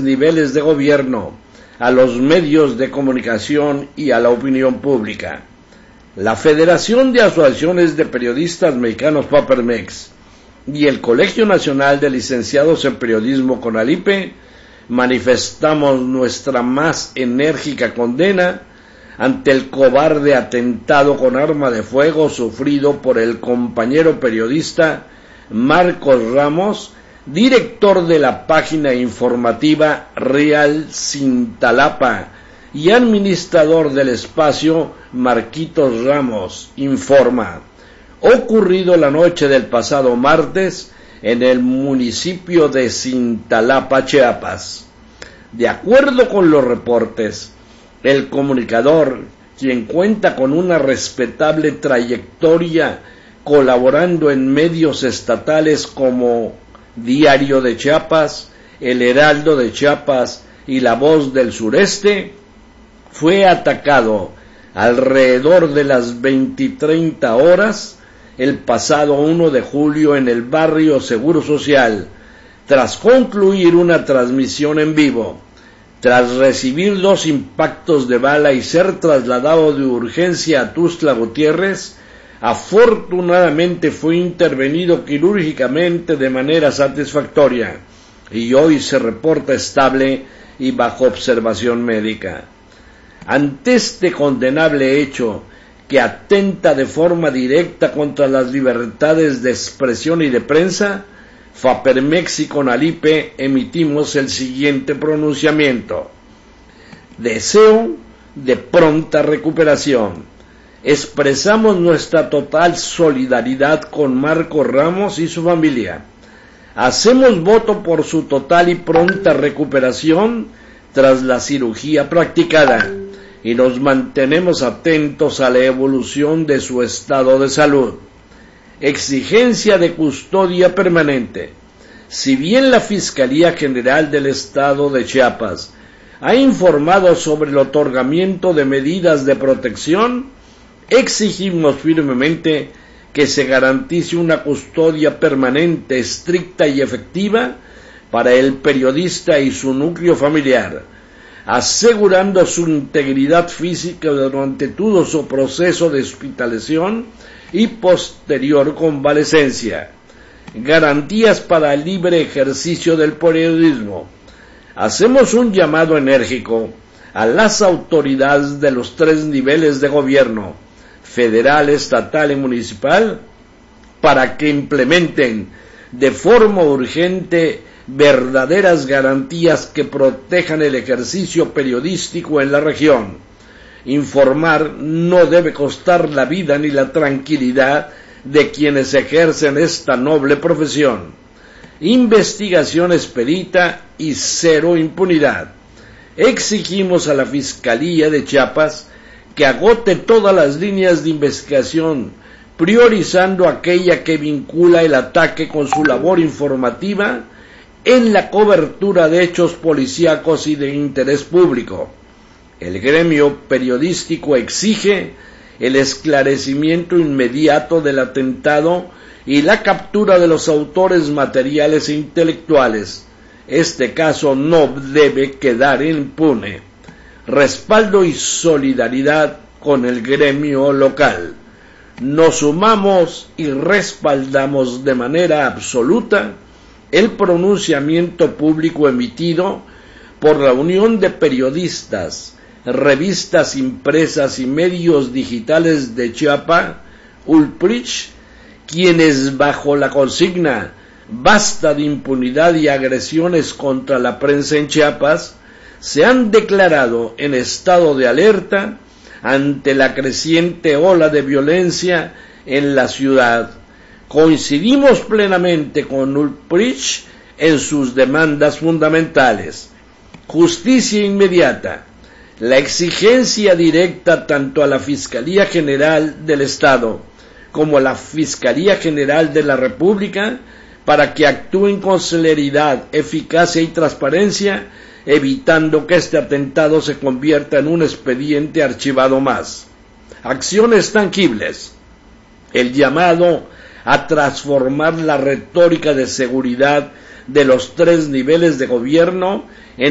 tres niveles de gobierno, a los medios de comunicación y a la opinión pública. La Federación de Asociaciones de Periodistas Mexicanos FAPERMEX y el Colegio Nacional de Licenciados en Periodismo CONALIPE manifestamos nuestra más enérgica condena ante el cobarde atentado con arma de fuego sufrido por el compañero periodista Marcos Ramos, director de la página informativa Real Cintalapa y administrador del espacio Marquitos Ramos Informa, ocurrido la noche del pasado martes en el municipio de Cintalapa, Chiapas. De acuerdo con los reportes, el comunicador, quien cuenta con una respetable trayectoria colaborando en medios estatales como Diario de Chiapas, El Heraldo de Chiapas y La Voz del Sureste, fue atacado alrededor de las 20:30 horas el pasado 1 de julio en el barrio Seguro Social, tras concluir una transmisión en vivo. Tras recibir 2 impactos de bala y ser trasladado de urgencia a Tuxtla Gutiérrez, afortunadamente fue intervenido quirúrgicamente de manera satisfactoria y hoy se reporta estable y bajo observación médica. Ante este condenable hecho que atenta de forma directa contra las libertades de expresión y de prensa, FAPERMEX y CONALIPE emitimos el siguiente pronunciamiento. Deseo de pronta recuperación. Expresamos nuestra total solidaridad con Marcos Ramos y su familia. Hacemos voto por su total y pronta recuperación tras la cirugía practicada y nos mantenemos atentos a la evolución de su estado de salud. Exigencia de custodia permanente. Si bien la Fiscalía General del Estado de Chiapas ha informado sobre el otorgamiento de medidas de protección, exigimos firmemente que se garantice una custodia permanente, estricta y efectiva para el periodista y su núcleo familiar, asegurando su integridad física durante todo su proceso de hospitalización y posterior convalecencia. Garantías para el libre ejercicio del periodismo. Hacemos un llamado enérgico a las autoridades de los 3 niveles de gobierno, federal, estatal y municipal, para que implementen de forma urgente verdaderas garantías que protejan el ejercicio periodístico en la región. Informar no debe costar la vida ni la tranquilidad de quienes ejercen esta noble profesión. Investigación expedita y cero impunidad. Exigimos a la Fiscalía de Chiapas que agote todas las líneas de investigación, priorizando aquella que vincula el ataque con su labor informativa en la cobertura de hechos policíacos y de interés público. El gremio periodístico exige el esclarecimiento inmediato del atentado y la captura de los autores materiales e intelectuales. Este caso no debe quedar impune. Respaldo y solidaridad con el gremio local. Nos sumamos y respaldamos de manera absoluta el pronunciamiento público emitido por la Unión de Periodistas, Revistas Impresas y Medios Digitales de Chiapas, ULPRICH, quienes bajo la consigna "Basta de impunidad y agresiones contra la prensa en Chiapas", se han declarado en estado de alerta ante la creciente ola de violencia en la ciudad. Coincidimos plenamente con ULPRICH en sus demandas fundamentales: justicia inmediata, la exigencia directa tanto a la Fiscalía General del Estado como a la Fiscalía General de la República para que actúen con celeridad, eficacia y transparencia, evitando que este atentado se convierta en un expediente archivado más. Acciones tangibles. El llamado a transformar la retórica de seguridad de los 3 niveles de gobierno en